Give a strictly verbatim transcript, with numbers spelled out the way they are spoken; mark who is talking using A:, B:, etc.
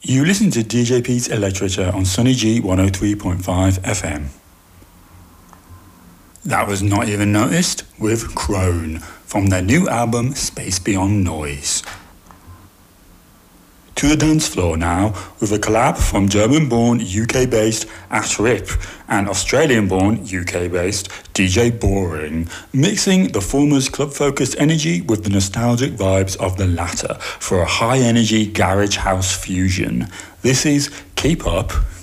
A: You listen to D J Pete's Electrica on Sunny G one oh three point five F M. That was Not Even Noticed with Crone from their new album Space Beyond Noise. To the dance floor now with a collab from German-born U K-based Ash Rip and Australian-born U K-based D J Boring, mixing the former's club-focused energy with the nostalgic vibes of the latter for a high-energy garage house fusion. This is Keep Up